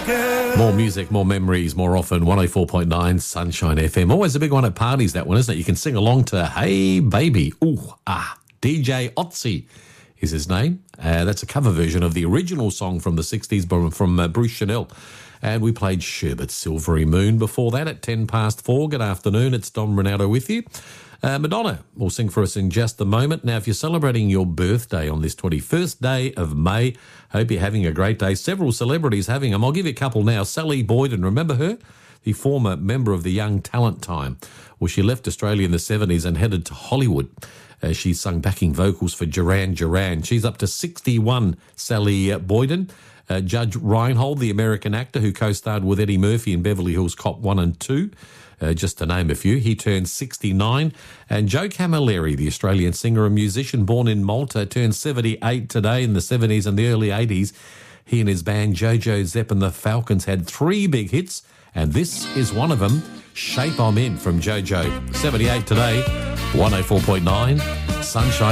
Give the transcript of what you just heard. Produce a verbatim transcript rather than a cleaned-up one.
More music, more memories, more often. one oh four point nine Sunshine F M. Always a big one at parties, that one, isn't it? You can sing along to Hey Baby. Ooh, ah. D J Otzi is his name. Uh, that's a cover version of the original song from the sixties from, from uh, Bruce Chanel. And we played Sherbet's Silvery Moon before that at ten past four. Good afternoon. It's Don Ronaldo with you. Uh, Madonna will sing for us in just a moment. Now, if you're celebrating your birthday on this twenty-first day of May, hope you're having a great day. Several celebrities having them. I'll give you a couple now. Sally Boyden, remember her? The former member of the Young Talent Time. Well, she left Australia in the seventies and headed to Hollywood. Uh, she sung backing vocals for Duran Duran. She's up to sixty-one, Sally uh, Boyden. Uh, Judge Reinhold, the American actor who co-starred with Eddie Murphy in Beverly Hills Cop one and two, uh, just to name a few, he turned sixty-nine. And Joe Camilleri, the Australian singer and musician born in Malta, turned seventy-eight today. In the seventies and the early eighties, he and his band Jojo Zepp and the Falcons had three big hits, and this is one of them, Shape I'm In from Jojo. seventy-eight today, one oh four point nine Sunshine.